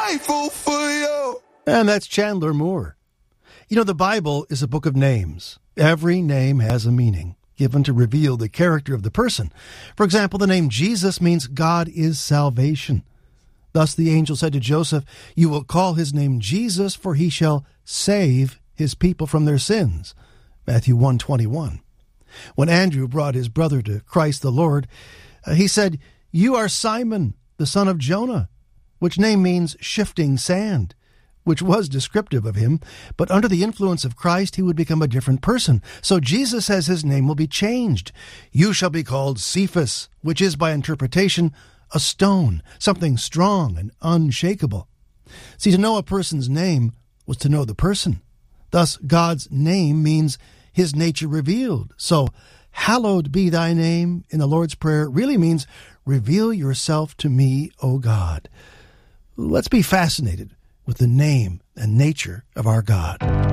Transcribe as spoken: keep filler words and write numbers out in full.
grateful for you. And that's Chandler Moore. You know, the Bible is a book of names. Every name has a meaning, given to reveal the character of the person. For example, the name Jesus means God is salvation. Thus the angel said to Joseph, "You will call his name Jesus, for he shall save his people from their sins." Matthew one twenty-one. When Andrew brought his brother to Christ the Lord, uh, he said, "You are Simon, the son of Jonah," which name means shifting sand, which was descriptive of him. But under the influence of Christ, he would become a different person. So Jesus says his name will be changed. "You shall be called Cephas," which is by interpretation a stone, something strong and unshakable. See, to know a person's name was to know the person. Thus, God's name means his nature revealed. So, hallowed be thy name in the Lord's Prayer really means reveal yourself to me, O God. Let's be fascinated with the name and nature of our God.